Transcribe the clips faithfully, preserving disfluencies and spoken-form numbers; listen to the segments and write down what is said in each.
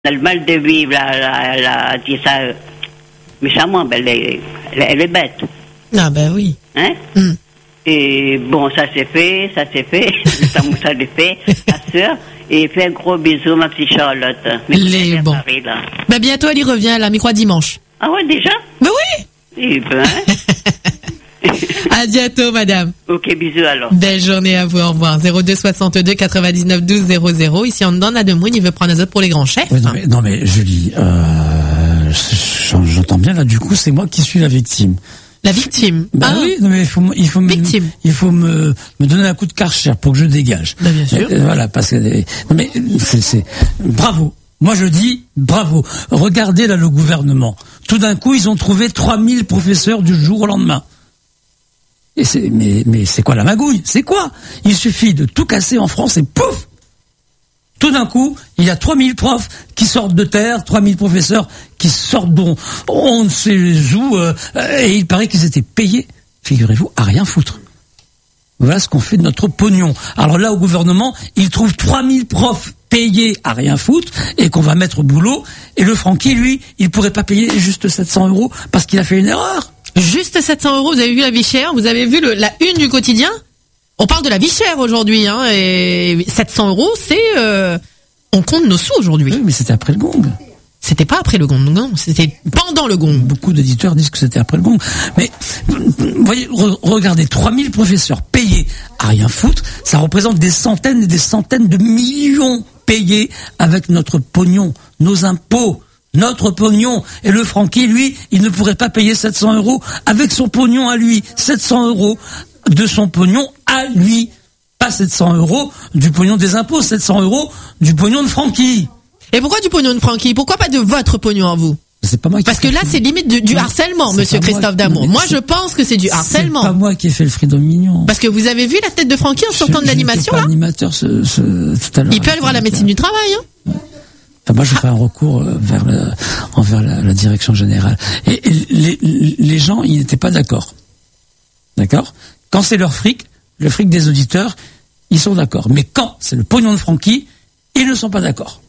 a le mal de vivre, la, la, la, dit ça, méchamment, ben, elle, est, elle, elle est bête. Ah ben oui. Hein? Mm. Et bon, ça s'est fait, ça s'est fait, ça ça l'est fait, ma soeur. Et fais un gros bisou, ma petite Charlotte. Mais les bons. Paris, là. Ben bientôt, elle y revient, la mi-croix dimanche. Ah ouais, déjà? Ben oui! Eh ben. À bientôt, madame. Ok, bisous alors. Belle journée à vous, au revoir. zéro deux soixante-deux quatre-vingt-dix-neuf douze zéro zéro. Ici, on donne à Demoun, il veut prendre les autres pour les grands chefs. Oui, non, mais, non, mais Julie, euh, j'entends bien là, du coup, c'est moi qui suis la victime. La victime. Bah ah, oui, non mais il faut, il faut, victime. Me, il faut me, me donner un coup de karcher pour que je dégage. Bah, bien sûr. Euh, voilà, parce que, non mais, c'est, c'est, bravo. Moi je dis, bravo. Regardez là le gouvernement. Tout d'un coup, ils ont trouvé trois mille professeurs du jour au lendemain. Et c'est, mais, mais c'est quoi la magouille? C'est quoi? Il suffit de tout casser en France et pouf! Tout d'un coup, il y a trois mille profs qui sortent de terre, trois mille professeurs qui sortent dont on ne sait où, euh, et il paraît qu'ils étaient payés, figurez-vous, à rien foutre. Voilà ce qu'on fait de notre pognon. Alors là, au gouvernement, ils trouvent trois mille profs payés à rien foutre et qu'on va mettre au boulot. Et le Francky, lui, il pourrait pas payer juste sept cents euros parce qu'il a fait une erreur. Juste sept cents euros, vous avez vu la vie chère? Vous avez vu le, la une du quotidien? On parle de la vie chère aujourd'hui, hein, et sept cents euros, c'est, euh, on compte nos sous aujourd'hui. Oui, mais c'était après le gong. C'était pas après le gong, non, c'était pendant le gong. Beaucoup d'éditeurs disent que c'était après le gong. Mais, vous voyez, re- regardez, trois mille professeurs payés à rien foutre, ça représente des centaines et des centaines de millions payés avec notre pognon, nos impôts. Notre pognon. Et le Francky, lui, il ne pourrait pas payer sept cents euros avec son pognon à lui. sept cents euros de son pognon à lui. Pas sept cents euros du pognon des impôts, sept cents euros du pognon de Francky. Et pourquoi du pognon de Francky? Pourquoi pas de votre pognon à vous? C'est pas moi qui Parce que là, c'est limite du, du harcèlement, monsieur Christophe Damour. Moi, je pense que c'est du harcèlement. C'est pas moi qui ai fait le Freedom Mignon. Parce que vous avez vu la tête de Francky en sortant je, de l'animation, là? Animateur ce, ce, tout à l'heure. Il peut aller voir la médecine du travail, hein? Ouais. Enfin, moi, j'ai fait un recours vers le, envers la, la direction générale. Et, et les, les gens, ils n'étaient pas d'accord. D'accord? Quand c'est leur fric, le fric des auditeurs, ils sont d'accord. Mais quand c'est le pognon de Francky, ils ne sont pas d'accord.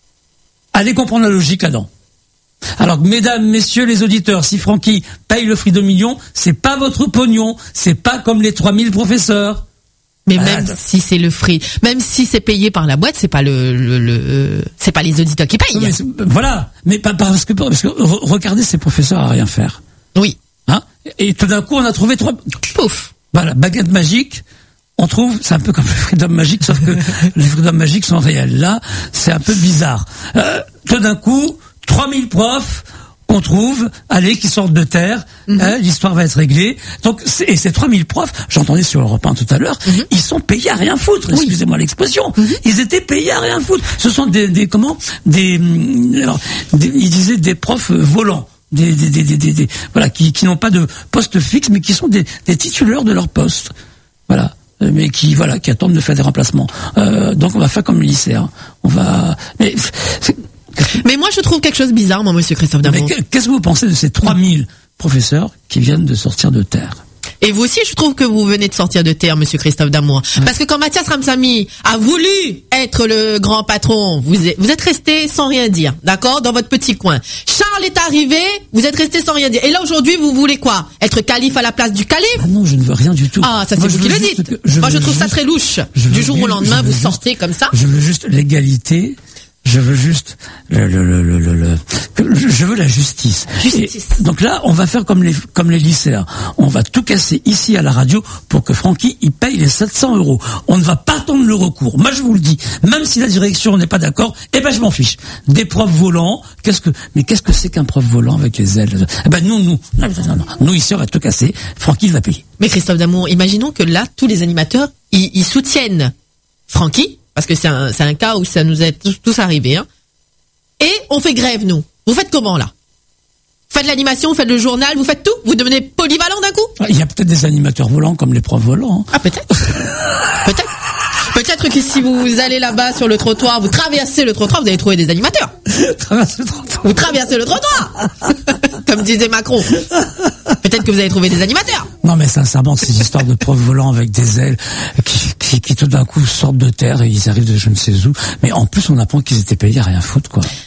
Allez comprendre la logique là-dedans. Alors, mesdames, messieurs les auditeurs, si Francky paye le Freedom Million, c'est pas votre pognon, c'est pas comme les trois mille professeurs. Mais même ah, si c'est le free, même si c'est payé par la boîte, c'est pas le, le, le c'est pas les auditeurs qui payent. Mais voilà, mais pas parce que parce que regardez ces professeurs à rien faire. Oui. Hein? Et tout d'un coup, on a trouvé trois. Pouf. Voilà, baguette magique. On trouve, c'est un peu comme le Freedom Magique, sauf que les Freedom Magiques sont réels. Là, c'est un peu bizarre. Euh, tout d'un coup, trois mille profs. On trouve, allez, qui sortent de terre, mm-hmm. hein, l'histoire va être réglée. Donc, et ces trois mille profs, j'entendais sur Europe un tout à l'heure, mm-hmm. ils sont payés à rien foutre. Oui. Excusez-moi l'expression. Mm-hmm. Ils étaient payés à rien foutre. Ce sont des, des comment, des, alors, des, ils disaient des profs volants, des, des, des, des, des, des voilà, qui, qui n'ont pas de poste fixe, mais qui sont des, des titulaires de leur poste. Voilà. Mais qui, voilà, qui attendent de faire des remplacements. Euh, donc, on va faire comme le lycéen. On va, mais, c'est, Mais moi, je trouve quelque chose de bizarre, moi, monsieur Christophe Damour. Mais qu'est-ce que vous pensez de ces trois mille professeurs qui viennent de sortir de terre? Et vous aussi, je trouve que vous venez de sortir de terre, monsieur Christophe Damour. Ouais. Parce que quand Mathias Ramsamy a voulu être le grand patron, vous êtes, vous êtes resté sans rien dire, d'accord, dans votre petit coin. Charles est arrivé, vous êtes resté sans rien dire. Et là, aujourd'hui, vous voulez quoi? Être calife à la place du calife? Ah non, je ne veux rien du tout. Ah, ça c'est vous qui le dites. Que, je Moi, je trouve juste, ça très louche. Du jour au lendemain, vous juste, sortez comme ça. Je veux juste l'égalité. Je veux juste le, le, le, le, le, le je veux la justice. Justice. Et donc là, on va faire comme les comme les lycéens. On va tout casser ici à la radio pour que Francky il paye les sept cents euros. On ne va pas attendre le recours. Moi, je vous le dis. Même si la direction n'est pas d'accord, eh ben je m'en fiche. Des profs volants. Qu'est-ce que mais qu'est-ce que c'est qu'un prof volant avec les ailes? Eh ben nous, nous, non, non, non, nous ici, on va tout casser. Francky il va payer. Mais Christophe Damour, imaginons que là, tous les animateurs, ils, ils soutiennent Francky. Parce que c'est un, c'est un cas où ça nous est tous, tous arrivé, hein. Et on fait grève, nous. Vous faites comment, là? Vous faites l'animation, vous faites le journal, vous faites tout? Vous devenez polyvalent d'un coup? Il y a peut-être des animateurs volants comme les profs volants. Ah, peut-être. Peut-être. Peut-être que si vous allez là-bas sur le trottoir, vous traversez le trottoir, vous allez trouver des animateurs. Traversez le trottoir. Vous traversez le trottoir. Comme disait Macron. Peut-être que vous allez trouver des animateurs. Non, mais sincèrement, ces histoires de profs volants avec des ailes qui, qui, qui tout d'un coup sortent de terre et ils arrivent de je ne sais où. Mais en plus, on apprend qu'ils étaient payés à rien foutre, quoi.